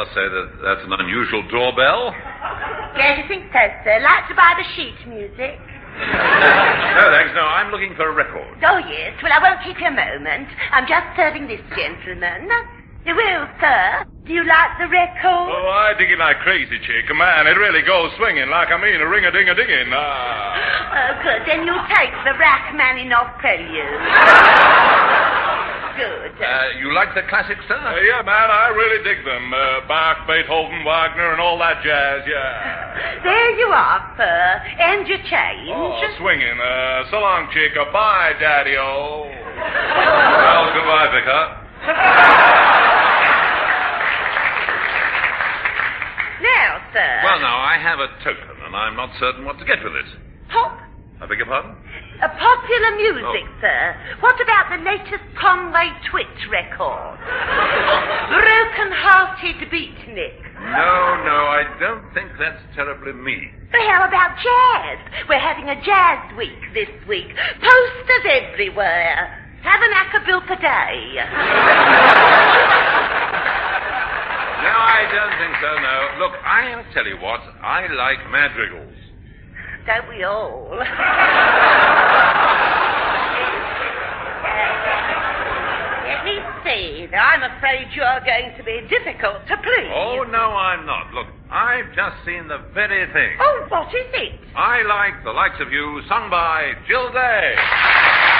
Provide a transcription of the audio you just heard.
must say that's an unusual doorbell. Yes, I think so, sir. Like to buy the sheet music? No, thanks. No, I'm looking for a record. Oh, yes. Well, I won't keep you a moment. I'm just serving this gentleman. Well, sir, do you like the record? Oh, I dig it like crazy, chick. Man, it really goes swinging like a ring-a-ding-a-dinging. Oh, good. Then you take the Rachmaninoff prelude. Good. You like the classics, sir? Yeah, man, I really dig them. Bach, Beethoven, Wagner, and all that jazz, yeah. There you are, sir. And your change. Oh, swinging. So long, chick. Bye, Daddy-o. Well, goodbye, Vicar. Now, sir. Well, now, I have a token, and I'm not certain what to get with it. Pop. I beg your pardon? Popular music, sir. What about the latest Conway Twit record? Broken-hearted beatnik. No, I don't think that's terribly me. Well, how about jazz? We're having a jazz week this week. Posters everywhere. Tabernacle per day. No, I don't think so, no. Look, I'll tell you what. I like madrigals. Don't we all? Let me see. Now, I'm afraid you're going to be difficult to please. Oh, no, I'm not. Look, I've just seen the very thing. Oh, what is it? I like The Likes of You, sung by Jill Day.